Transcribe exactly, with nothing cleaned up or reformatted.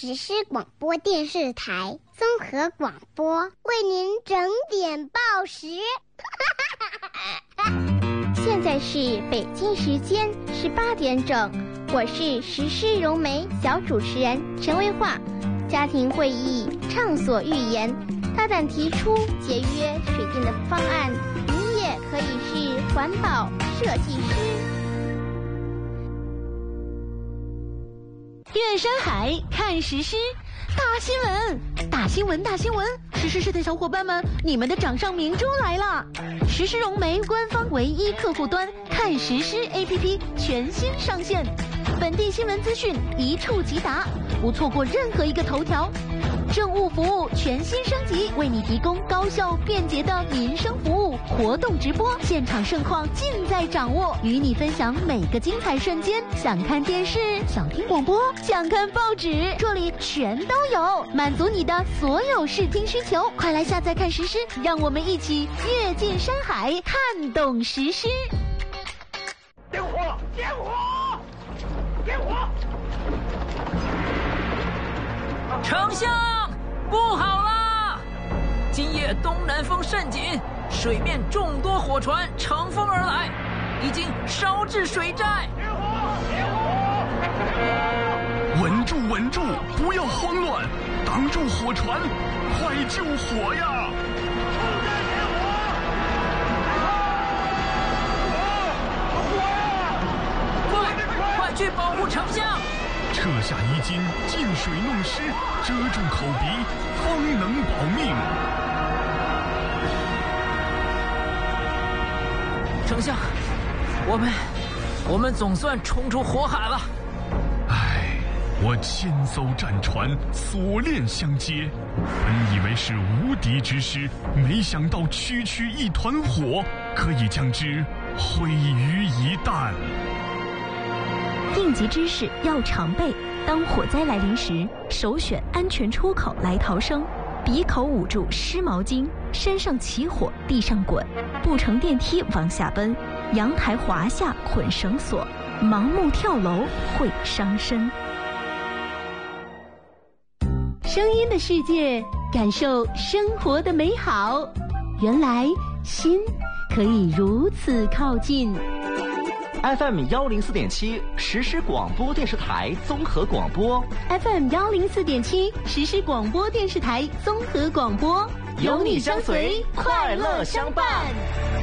实施广播电视台综合广播，为您整点报时。 现在是北京时间十八点整，我是时施融媒小主持人陈维桦。家庭会议畅所欲言，大胆提出节约水电的方案，你也可以是环保设计师。 远山海看时施，大新闻，大新闻，大新闻！时施室的小伙伴们，你们的掌上明珠来了！时施融媒官方唯一客户端看时施 A P P 全新上线，本地新闻资讯一触即达，不错过任何一个头条。政务服务全新升级，为你提供高效便捷的民生服务，活动直播，现场盛况尽在掌握，与你分享每个精彩瞬间。想看电视，想听广播，想看报纸，这里全都有，满足你的所有视听需求。快来下载看时施，让我们一起跃进山海，看懂时施。 点火！点火！点火！ 丞相，不好啦！今夜东南风甚紧，水面众多火船乘风而来，已经烧至水寨。 点火！点火！ 稳住，稳住，不要慌乱，挡住火船，快救火呀！ 快，快去保护丞相！ 撤下衣襟，进水弄湿，遮住口鼻，方能保命。 丞相，我们，我们总算冲出火海了。 唉，我千艘战船锁链相接，本以为是无敌之师，没想到区区一团火，可以将之毁于一旦。 应急知识要常备，当火灾来临时，首选安全出口来逃生。鼻口捂住湿毛巾，山上起火地上滚，不乘电梯往下奔，阳台滑下捆绳索，盲目跳楼会伤身。声音的世界，感受生活的美好，原来心可以如此靠近。 F M 幺零四点七实施广播电视台综合广播 F M 幺零四点七实施广播电视台综合广播， 有你相随，快乐相伴。